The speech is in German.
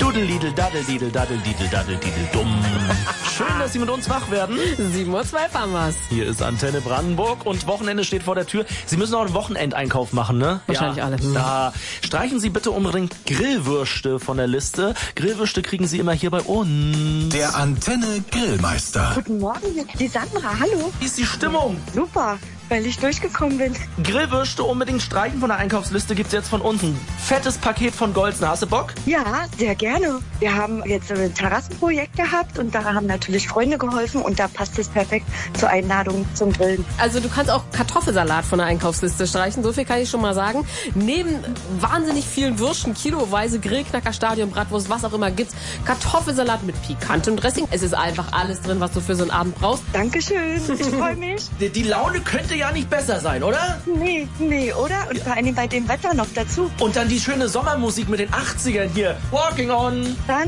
Dudelidel, daddel, daddel, dumm. Schön, dass Sie mit uns wach werden. 7:12 Uhr haben wir's. Hier ist Antenne Brandenburg und Wochenende steht vor der Tür. Sie müssen auch einen Wochenendeinkauf machen, ne? Wahrscheinlich ja, alle. Da streichen Sie bitte unbedingt Grillwürste von der Liste. Grillwürste kriegen Sie immer hier bei uns. Der Antenne Grillmeister. Guten Morgen, die Sandra, hallo. Wie ist die Stimmung? Super, weil ich durchgekommen bin. Grillwürste unbedingt streichen von der Einkaufsliste gibt's jetzt von uns. Ein fettes Paket von Goldsner. Hast du Bock? Ja, sehr gerne. Wir haben jetzt ein Terrassenprojekt gehabt und da haben natürlich Freunde geholfen und da passt es perfekt zur Einladung zum Grillen. Also du kannst auch Kartoffelsalat von der Einkaufsliste streichen, so viel kann ich schon mal sagen. Neben wahnsinnig vielen Würsten, kiloweise Grillknacker, Stadion, Bratwurst, was auch immer gibt's, Kartoffelsalat mit pikantem Dressing. Es ist einfach alles drin, was du für so einen Abend brauchst. Dankeschön, ich freue mich. Die Laune könnte ja nicht besser sein, oder? Nee, oder? Und vor allem bei dem Wetter noch dazu. Und dann die schöne Sommermusik mit den 80ern hier. Walking on. Dann